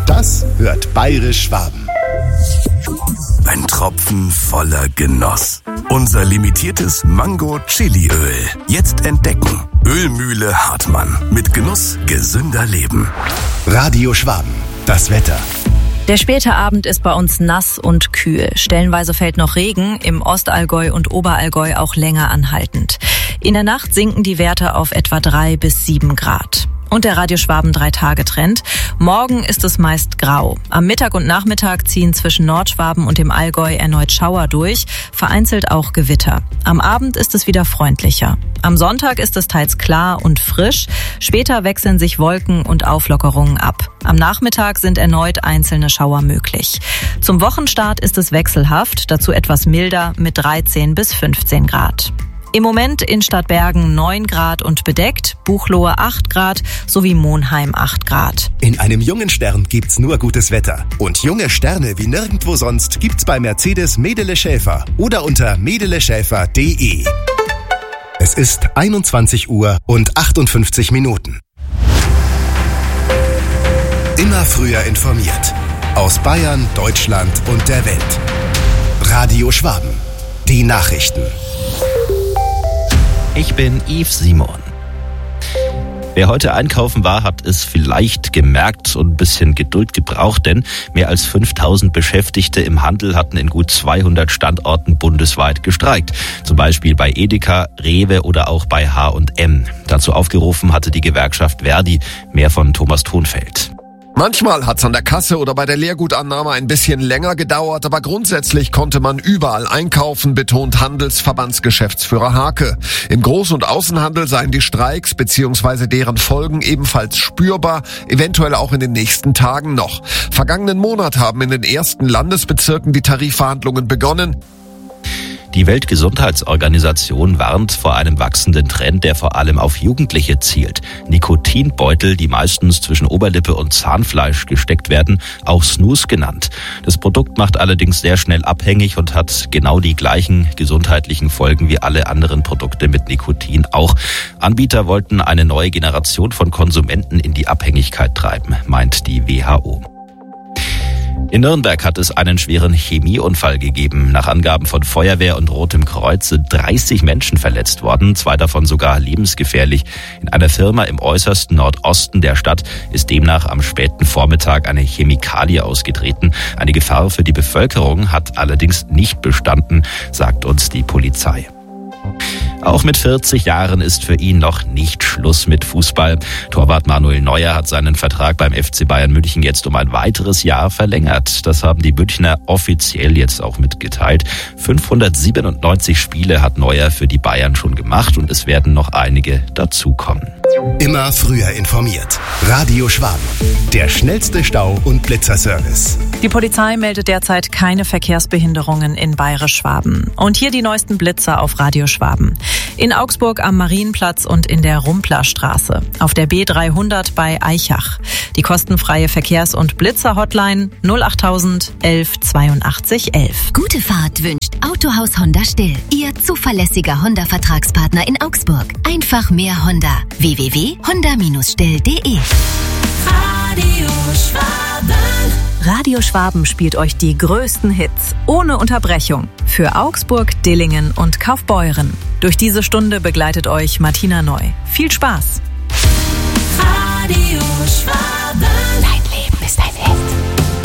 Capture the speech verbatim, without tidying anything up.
Das hört Bayerisch Schwaben. Ein Tropfen voller Genuss. Unser limitiertes Mango-Chili-Öl. Jetzt entdecken. Ölmühle Hartmann. Mit Genuss gesünder Leben. Radio Schwaben. Das Wetter. Der späte Abend ist bei uns nass und kühl. Stellenweise fällt noch Regen, im Ostallgäu und Oberallgäu auch länger anhaltend. In der Nacht sinken die Werte auf etwa drei bis sieben Grad. Und der Radio Schwaben drei-Tage-Trend. Morgen ist es meist grau. Am Mittag und Nachmittag ziehen zwischen Nordschwaben und dem Allgäu erneut Schauer durch, vereinzelt auch Gewitter. Am Abend ist es wieder freundlicher. Am Sonntag ist es teils klar und frisch. Später wechseln sich Wolken und Auflockerungen ab. Am Nachmittag sind erneut einzelne Schauer möglich. Zum Wochenstart ist es wechselhaft, dazu etwas milder mit dreizehn bis fünfzehn Grad. Im Moment in Stadtbergen neun Grad und bedeckt, Buchloe acht Grad sowie Monheim acht Grad. In einem jungen Stern gibt's nur gutes Wetter. Und junge Sterne wie nirgendwo sonst gibt's bei Mercedes Medele Schäfer oder unter medele schäfer punkt de. Es ist einundzwanzig Uhr und achtundfünfzig Minuten. Immer früher informiert. Aus Bayern, Deutschland und der Welt. Radio Schwaben. Die Nachrichten. Ich bin Yves Simon. Wer heute einkaufen war, hat es vielleicht gemerkt und ein bisschen Geduld gebraucht, denn mehr als fünftausend Beschäftigte im Handel hatten in gut zweihundert Standorten bundesweit gestreikt. Zum Beispiel bei Edeka, Rewe oder auch bei H und M. Dazu aufgerufen hatte die Gewerkschaft Verdi. Mehr von Thomas Thonfeld. Manchmal hat's an der Kasse oder bei der Leergutannahme ein bisschen länger gedauert, aber grundsätzlich konnte man überall einkaufen, betont Handelsverbandsgeschäftsführer Hake. Im Groß- und Außenhandel seien die Streiks bzw. deren Folgen ebenfalls spürbar, eventuell auch in den nächsten Tagen noch. Vergangenen Monat haben in den ersten Landesbezirken die Tarifverhandlungen begonnen. Die Weltgesundheitsorganisation warnt vor einem wachsenden Trend, der vor allem auf Jugendliche zielt. Nikotinbeutel, die meistens zwischen Oberlippe und Zahnfleisch gesteckt werden, auch Snus genannt. Das Produkt macht allerdings sehr schnell abhängig und hat genau die gleichen gesundheitlichen Folgen wie alle anderen Produkte mit Nikotin auch. Anbieter wollten eine neue Generation von Konsumenten in die Abhängigkeit treiben, meint die W H O. In Nürnberg hat es einen schweren Chemieunfall gegeben. Nach Angaben von Feuerwehr und Rotem Kreuz sind dreißig Menschen verletzt worden, zwei davon sogar lebensgefährlich. In einer Firma im äußersten Nordosten der Stadt ist demnach am späten Vormittag eine Chemikalie ausgetreten. Eine Gefahr für die Bevölkerung hat allerdings nicht bestanden, sagt uns die Polizei. Auch mit vierzig Jahren ist für ihn noch nicht Schluss mit Fußball. Torwart Manuel Neuer hat seinen Vertrag beim F C Bayern München jetzt um ein weiteres Jahr verlängert. Das haben die Münchner offiziell jetzt auch mitgeteilt. fünfhundertsiebenundneunzig Spiele hat Neuer für die Bayern schon gemacht und es werden noch einige dazukommen. Immer früher informiert. Radio Schwaben. Der schnellste Stau- und Blitzerservice. Die Polizei meldet derzeit keine Verkehrsbehinderungen in Bayerisch-Schwaben. Und hier die neuesten Blitzer auf Radio Schwaben. In Augsburg am Marienplatz und in der Rumplerstraße. Auf der B dreihundert bei Eichach. Die kostenfreie Verkehrs- und Blitzer-Hotline null achttausend elf zweiundachtzig elf. Gute Fahrt wünscht Autohaus Honda Still. Ihr zuverlässiger Honda-Vertragspartner in Augsburg. Einfach mehr Honda. w w w punkt honda Bindestrich still punkt de. Radio Schwaben. Radio Schwaben spielt euch die größten Hits ohne Unterbrechung für Augsburg, Dillingen und Kaufbeuren. Durch diese Stunde begleitet euch Martina Neu. Viel Spaß! Radio Schwaben.